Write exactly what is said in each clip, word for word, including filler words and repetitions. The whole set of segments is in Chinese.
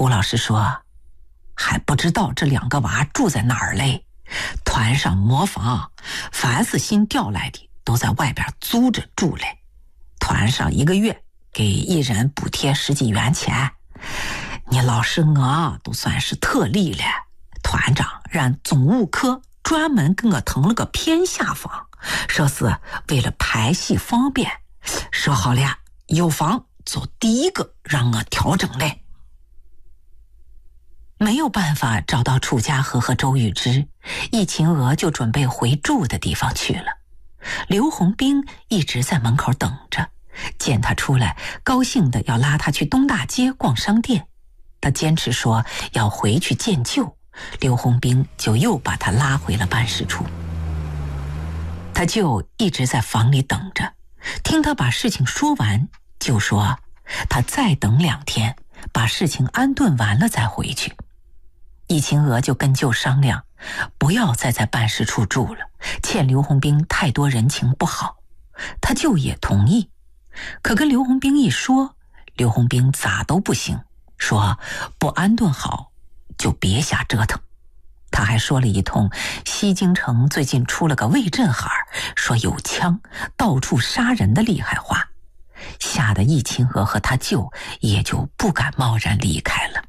谷老师说，还不知道这两个娃住在哪儿嘞。团上磨坊，凡是新调来的都在外边租着住嘞。团上一个月给一人补贴十几元钱。你老师我都算是特例了，团长让总务科专门给我腾了个偏下房，说是为了排戏方便。说好了，有房就第一个让我调整嘞。没有办法找到楚家和和周玉芝，易秦娥就准备回住的地方去了。刘洪兵一直在门口等着，见他出来，高兴的要拉他去东大街逛商店。他坚持说要回去见舅，刘洪兵就又把他拉回了办事处。他舅一直在房里等着，听他把事情说完，就说他再等两天，把事情安顿完了再回去。易秦娥就跟舅商量，不要再在办事处住了，欠刘洪兵太多人情不好。他舅也同意，可跟刘洪兵一说，刘洪兵咋都不行，说不安顿好就别瞎折腾。他还说了一通西京城最近出了个魏振海，说有枪到处杀人的厉害话，吓得易秦娥和他舅也就不敢贸然离开了。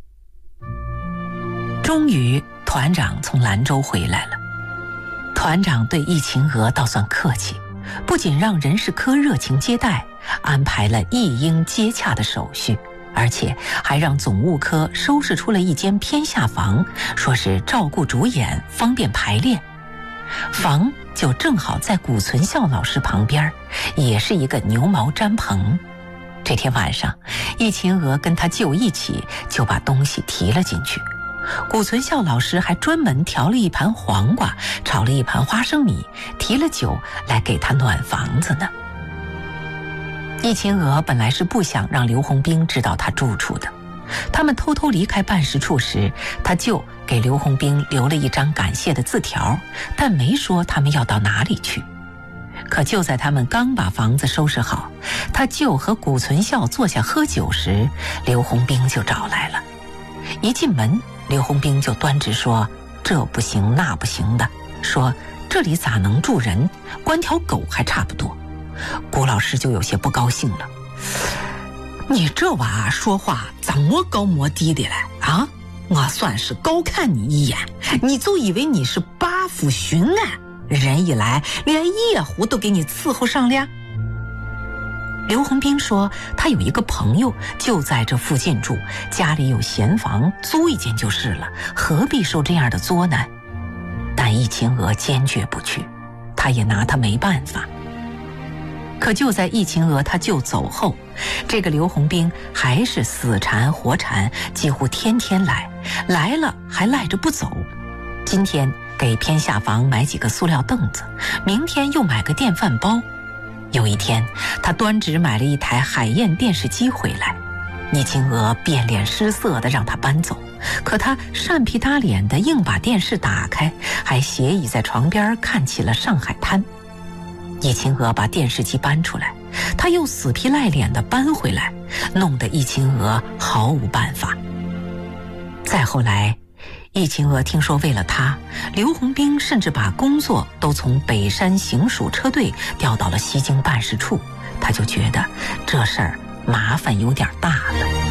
终于团长从兰州回来了。团长对易秦娥倒算客气，不仅让人事科热情接待，安排了一应接洽的手续，而且还让总务科收拾出了一间偏下房，说是照顾主演方便排练。房就正好在谷存孝老师旁边，也是一个牛毛毡棚。这天晚上，易秦娥跟他舅一起就把东西提了进去。谷存孝老师还专门调了一盘黄瓜，炒了一盘花生米，提了酒来给他暖房子呢。易秦娥本来是不想让刘洪兵知道他住处的，他们偷偷离开办事处时，他舅给刘洪兵留了一张感谢的字条，但没说他们要到哪里去。可就在他们刚把房子收拾好，他舅和谷存孝坐下喝酒时，刘洪兵就找来了。一进门，刘洪兵就端直说这不行那不行的，说这里咋能住人，关条狗还差不多。谷老师就有些不高兴了，你这娃说话咋摸高摸低的嘞啊？我算是高看你一眼，你就以为你是八府巡案，人一来连夜壶都给你伺候上了。刘洪兵说他有一个朋友就在这附近住，家里有闲房，租一间就是了，何必受这样的作难。但易秦娥坚决不去，他也拿他没办法。可就在易秦娥他舅走后，这个刘洪兵还是死缠活缠，几乎天天来，来了还赖着不走。今天给偏下房买几个塑料凳子，明天又买个电饭煲。有一天他端直买了一台海燕电视机回来，易秦娥变脸失色地让他搬走，可他善皮搭脸的硬把电视打开，还斜倚在床边看起了上海滩。易秦娥把电视机搬出来，他又死皮赖脸地搬回来，弄得易秦娥毫无办法。再后来，易秦娥听说为了他，刘洪兵甚至把工作都从北山行署车队调到了西京办事处，他就觉得这事儿麻烦有点大了。